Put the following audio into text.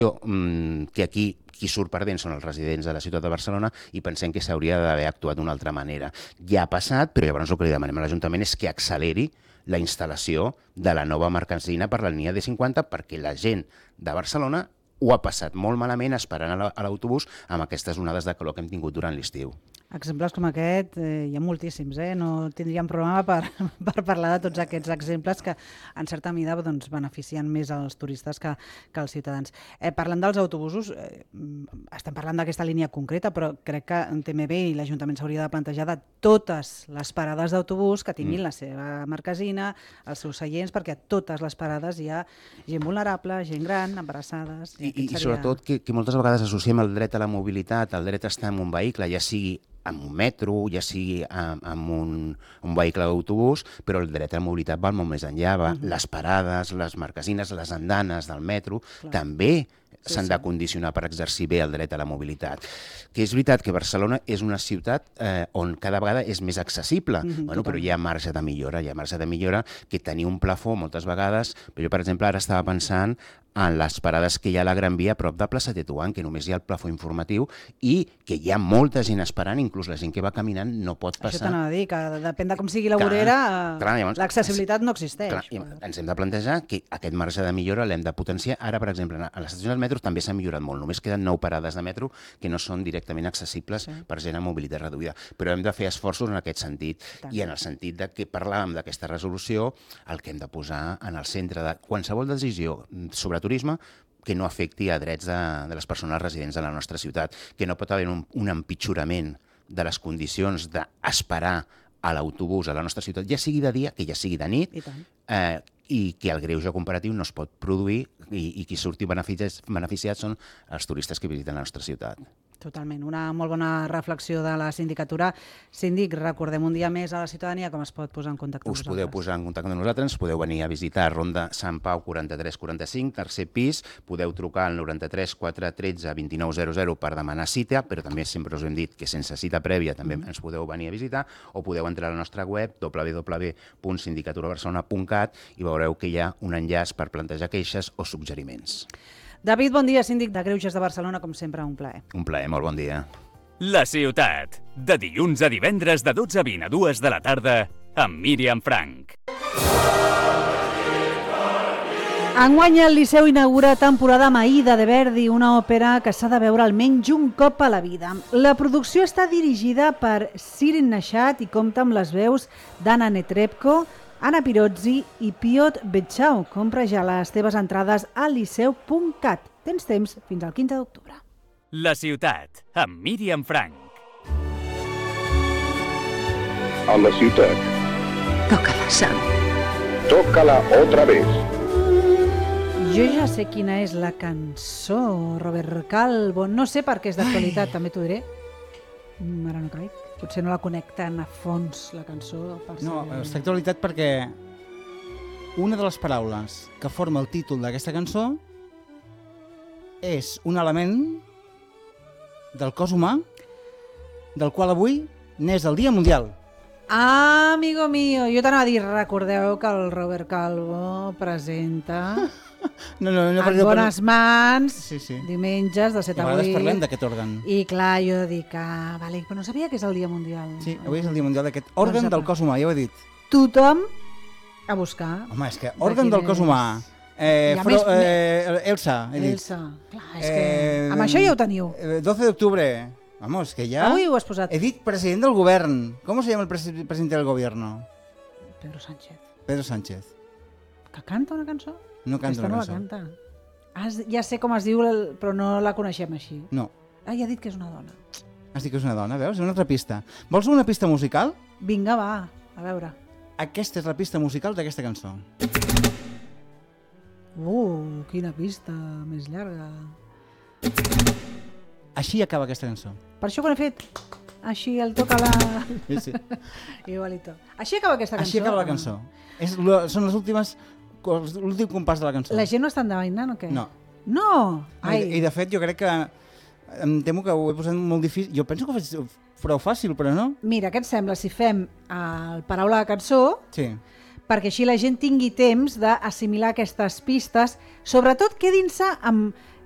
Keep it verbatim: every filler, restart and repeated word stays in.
que aquí qui surt perdent són els residents de la ciutat de Barcelona i pensem que s'hauria d'haver actuat d'una altra manera. Ja ha passat, però llavors el que li demanem a l'Ajuntament és que acceleri la instal·lació de la nova marquesina per la línia D cinquanta perquè la gent de Barcelona ho ha passat molt malament esperant a l'autobús amb aquestes onades de calor que hem tingut durant l'estiu. Exemples com aquest eh, hi ha moltíssims, eh? No tindríem problema per, per parlar de tots aquests exemples que en certa mida doncs, beneficien més als turistes que, que als ciutadans. Eh, parlant dels autobusos, eh, estem parlant d'aquesta línia concreta, però crec que en T M B i l'Ajuntament s'hauria de plantejar de totes les parades d'autobús que tinguin mm. la seva marquesina, els seus seients, perquè a totes les parades hi ha gent vulnerable, gent gran, embarassades... I, i, seria... i sobretot que, que moltes vegades associem el dret a la mobilitat, el dret a estar en un vehicle, ja sigui amb un metro, ja sigui amb, amb un, un vehicle d'autobús, però el dret a la mobilitat va molt més enllà. Va. Uh-huh. Les parades, les marquesines, les andanes del metro, clar, també sí, s'han sí. de condicionar per exercir bé el dret a la mobilitat. Que és veritat que Barcelona és una ciutat eh, on cada vegada és més accessible, uh-huh, bueno, però hi ha marge de millora, hi ha marge de millora que tenir un plafó moltes vegades, però jo per exemple ara estava pensant en les parades que hi ha a la Gran Via a prop de plaça Tetuán, que només hi ha el plafó informatiu i que hi ha molta gent esperant, inclús la gent que va caminant no pot passar. Això t'anava a dir, que depèn de com sigui la vorera, l'accessibilitat no existeix. Clar, ens hem de plantejar que aquest marge de millora l'hem de potenciar. Ara, per exemple, a les estacions del metro també s'ha millorat molt. Només queden nou parades de metro que no són directament accessibles sí. per gent amb mobilitat reduïda. Però hem de fer esforços en aquest sentit. Tant. I en el sentit de que parlàvem d'aquesta resolució, el que hem de posar en el centre de qualsevol decisió sobre turisme que no afecti a drets de, de les persones residents de la nostra ciutat, que no pot haver un, un empitjorament de les condicions d'esperar a l'autobús a la nostra ciutat, ja sigui de dia, que ja sigui de nit, i, eh, i que el greuge comparatiu no es pot produir i, i qui surti beneficiats, beneficiats són els turistes que visiten la nostra ciutat. Totalment. Una molt bona reflexió de la sindicatura. Síndic, recordem un dia més a la ciutadania com es pot posar en contacte amb Us vosaltres. Podeu posar en contacte amb nosaltres, podeu venir a visitar Ronda Sant Pau quaranta-tres quaranta-cinc, tercer pis, podeu trucar al noranta-tres quatre tretze vint-i-nou zero zero per demanar cita, però també sempre us hem dit que sense cita prèvia també mm. ens podeu venir a visitar, o podeu entrar a la nostra web w w w punt sindicatura barcelona punt cat i veureu que hi ha un enllaç per plantejar queixes o suggeriments. David, bon dia, síndic de Greuges de Barcelona, com sempre, un plaer. Un plaer, molt bon dia. La ciutat, de dilluns a divendres de dotze a vint a dues de la tarda, amb Míriam Frank. Enguany el Liceu inaugura temporada Maïda de Verdi, una òpera que s'ha de veure almenys un cop a la vida. La producció està dirigida per Sirin Nashat i compta amb les veus d'Anna Netrebko, Anna Pirozzi i Piotr Betchau. Compra ja les teves entrades a liceu punt cat. Tens temps fins al quinze d'octubre. La ciutat, amb Míriam Frank. A la ciutat. Tócala, Sam. Tócala otra vez. Jo ja sé quina és la cançó, Robert Calvo. No sé per què és d'actualitat, també t'ho diré. Ara no caic. Potser no la connecten a fons, la cançó. Per no, és d'actualitat perquè una de les paraules que forma el títol d'aquesta cançó és un element del cos humà del qual avui n'és el Dia Mundial. Ah, amigo mío, jo t'anava a dir, recordeu que el Robert Calvo presenta no, no, no, en bones per... mans, sí, sí. diumenges de set a vuit. I a vegades parlem d'aquest òrgan. I clar, jo dic, ah, vale, però no sabia que és el Dia Mundial. Sí, avui és el Dia Mundial d'aquest òrgan no del cos humà, ja ho he dit. Tothom a buscar. Home, és que òrgan del cos humà. Eh, fro, més... eh, Elsa, he dit. Elsa, clar, és que eh, amb això ja ho teniu. doce d'octubre. Vamos, que ya... Avui ho has posat. He dit president del govern. ¿Cómo se llama el pres presidente del gobierno? Pedro Sánchez. Pedro Sánchez. Que canta una cançó? No canta una no cançó. La canta. Has, ja sé com es diu, però no la coneixem així. No. Ah, ja ha dit que és una dona. Has dit que és una dona, veus? És una altra pista. Vols una pista musical? Vinga, va, a veure. Aquesta és la pista musical d'aquesta cançó. Uh, quina pista més llarga. Així acaba aquesta cançó. Per això quan he fet així el toca la... Sí, sí. Igualito. Així acaba aquesta cançó. Així acaba la cançó. És, són les últimes... l'últim compàs de la cançó. La gent no està endevinant o què? No. No! Ai. I, I de fet jo crec que... Em temo que ho he posat molt difícil. Jo penso que ho faig prou fàcil, però no? Mira, què et sembla si fem el paraula de cançó? Sí. Perquè així la gent tingui temps d'assimilar aquestes pistes, sobretot quedin-se amb